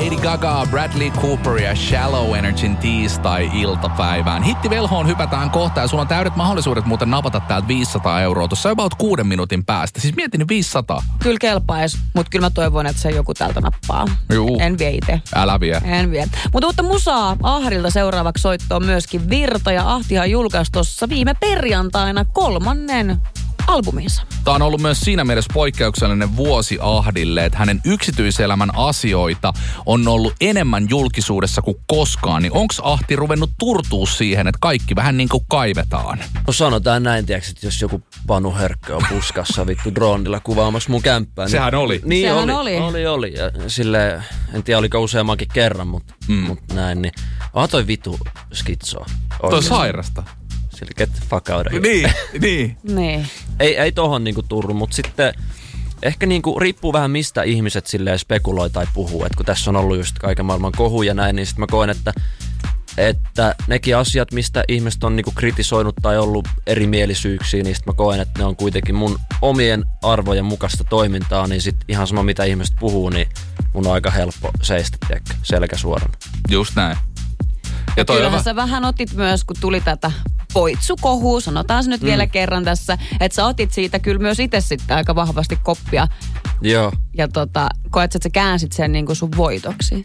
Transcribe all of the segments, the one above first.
Lady Gaga, Bradley Cooper ja Shallow Energyn tiistai-iltapäivään. Hittivelhoon hypätään kohta ja sulla on täydet mahdollisuudet muuten napata täältä 500 euroa tuossa about 6 minuutin päästä. Siis mietin nyt 500. Kyllä kelpais, mutta kyllä mä toivon, että se joku täältä nappaa. Juu. En vie itse. Älä vie. En vie. Mutta uutta musaa Ahdilta seuraavaksi soittoon myöskin Virta, ja Ahtihan julkaisi tuossa viime perjantaina 3. albuminsa. Tämä on ollut myös siinä mielessä poikkeuksellinen vuosi Ahdille, että hänen yksityiselämän asioita on ollut enemmän julkisuudessa kuin koskaan. Niin onko Ahti ruvennut turtuu siihen, että kaikki vähän niin kuin kaivetaan? No sanotaan näin, tiiäks, että jos joku Panu Herkkö on puskassa vittu dronilla kuvaamassa mun kämppää. Sehän oli. Niin Sehän oli. Ja silleen, en tiedä oliko useammankin kerran, mutta näin. Niin. Onhan toi vitu skitsoa. Toi sairasta. Sillä get the fuck out of here. Niin. Ei tohon niinku turru, mutta sitten ehkä niinku riippuu vähän mistä ihmiset silleen spekuloi tai puhuu. Et kun tässä on ollut just kaiken maailman kohu ja näin, niin sitten mä koen, että nekin asiat, mistä ihmiset on niinku kritisoinut tai ollut erimielisyyksiä, niin sitten mä koen, että ne on kuitenkin mun omien arvojen mukaista toimintaa, niin sit ihan sama mitä ihmiset puhuu, niin mun on aika helppo seistä, selkä suorana. Just näin. Ja kyllähän sä vähän otit myös, kun tuli tätä poitsukohua, sanotaan se nyt vielä kerran tässä, että sä otit siitä kyllä myös itse sitten aika vahvasti koppia. Joo. Ja koet, että sä käänsit sen niin kuin sun voitoksi?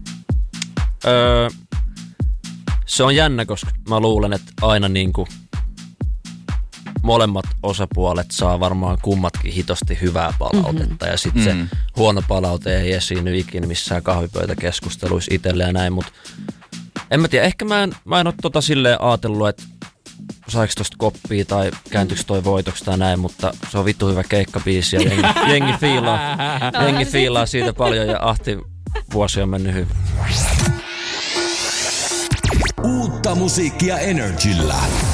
Se on jännä, koska mä luulen, että aina niin kuin molemmat osapuolet saa varmaan kummatkin hitosti hyvää palautetta. Ja sitten se huono palaute ei esiinny ikinä missään kahvipöytäkeskusteluissa itselle ja näin, mutta en mä tiedä, ehkä mä en ole silleen ajatellut, että saiko tosta koppia tai kääntyykö toi voitoksi tai näin, mutta se on vittu hyvä keikkabiisi ja jengi fiilaa siitä paljon ja Ahti vuosi on mennyt hyvin. Uutta musiikkia Energyllä.